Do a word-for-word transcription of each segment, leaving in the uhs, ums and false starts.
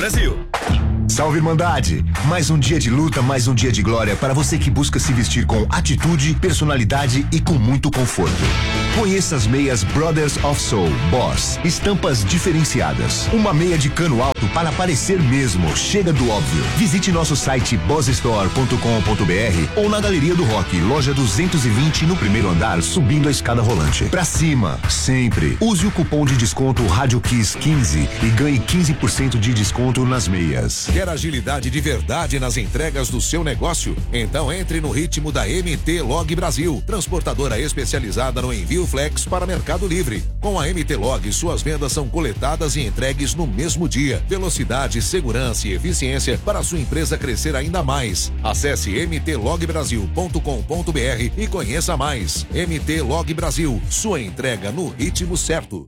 Brasil. Salve, Irmandade! Mais um dia de luta, mais um dia de glória para você que busca se vestir com atitude, personalidade e com muito conforto. Conheça as meias Brothers of Soul Boss, estampas diferenciadas. Uma meia de cano alto para parecer mesmo, chega do óbvio. Visite nosso site boss store ponto com ponto b r ou na Galeria do Rock, loja duzentos e vinte, no primeiro andar, subindo a escada rolante. Pra cima, sempre. Use o cupom de desconto Rádio Kiss quinze e ganhe quinze por cento de desconto nas meias. Quer agilidade de verdade nas entregas do seu negócio? Então entre no ritmo da M T Log Brasil, transportadora especializada no envio flex para Mercado Livre. Com a M T Log, suas vendas são coletadas e entregues no mesmo dia. Velocidade, segurança e eficiência para sua empresa crescer ainda mais. Acesse m t log brasil ponto com ponto b r e conheça mais. M T Log Brasil, sua entrega no ritmo certo.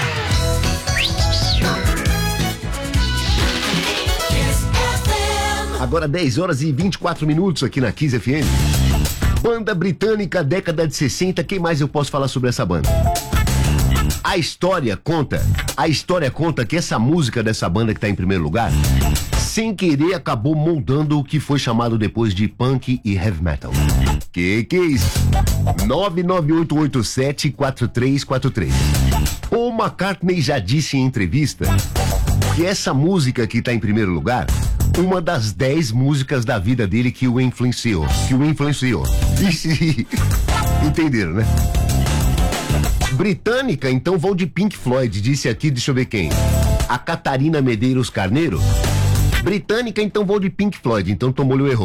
Agora dez horas e vinte e quatro minutos aqui na Kiss F M. Banda britânica, década de sessenta. Quem mais eu posso falar sobre essa banda? A história conta, a história conta que essa música dessa banda que tá em primeiro lugar, sem querer acabou moldando o que foi chamado depois de punk e heavy metal. Que que é isso? nove nove oito oito sete quatro três quatro três. Paul McCartney já disse em entrevista que essa música que tá em primeiro lugar, uma das dez músicas da vida dele que o influenciou, que o influenciou. Entenderam, né? Britânica, então vão de Pink Floyd, disse aqui, deixa eu ver quem. A Catarina Medeiros Carneiro. Britânica, então vão de Pink Floyd, então Tomolho errou.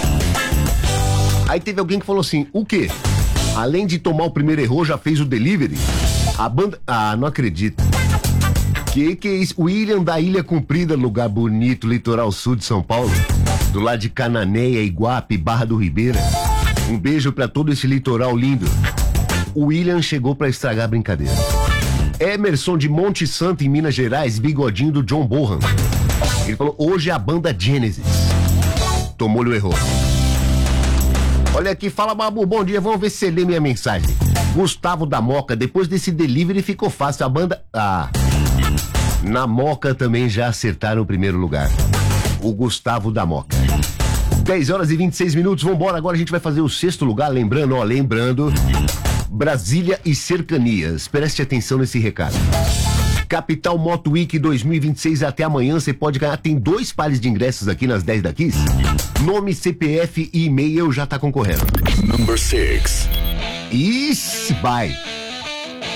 Aí teve alguém que falou assim, o quê? Além de tomar o primeiro erro, já fez o delivery? A banda... Ah, não acredito. Que que é isso? William da Ilha Comprida, lugar bonito, litoral sul de São Paulo, do lado de Cananéia, Iguape, Barra do Ribeira. Um beijo pra todo esse litoral lindo. O William chegou pra estragar a brincadeira. Emerson de Monte Santo, em Minas Gerais, bigodinho do John Bonham. Ele falou, hoje é a banda Genesis. Tomou-lhe o erro. Olha aqui, fala, Babu, bom dia, vamos ver se você lê minha mensagem. Gustavo da Moca, depois desse delivery ficou fácil, a banda... Ah... Na Moca também já acertaram o primeiro lugar. O Gustavo da Moca. dez horas e vinte e seis minutos, vambora. Agora a gente vai fazer o sexto lugar. Lembrando, ó, lembrando. Brasília e cercanias. Preste atenção nesse recado. Capital Moto Week dois mil e vinte e seis até amanhã. Você pode ganhar. Tem dois pares de ingressos aqui nas dez da Kiss. Nome, C P F e e-mail já tá concorrendo. Number six. Isso, vai.